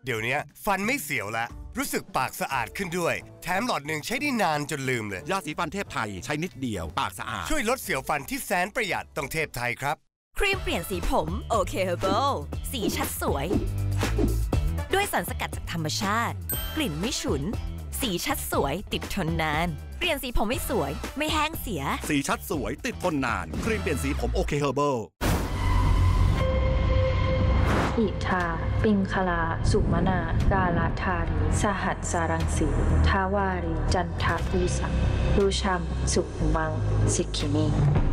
เดี๋ยวนี้ฟันไม่เสียวละรู้สึกปากสะอาดขึ้นด้วยแถมหลอดหนึ่งใช้ได้นานจนลืมเลยยาสีฟันเทพไทยใช้นิดเดียวปากสะอาดช่วยลดเสียวฟันที่แสนประหยัดต้องเทพไทยครับครีมเปลี่ยนสีผมโอเคเฮอร์เบิลสีชัดสวยด้วยสารสกัดจากธรรมชาติกลิ่นไม่ฉุนสีชัดสวยติดทนนานเปลี่ยนสีผมไม่สวยไม่แห้งเสียสีชัดสวยติดทนนานครีมเปลี่ยนสีผมโอเคเฮอร์เบิลอิทาปิงคลาสุมนากาลาธารีสหัสสารังสีทาวารีจันทาภูสังรูชัมสุขุมังสิกขินี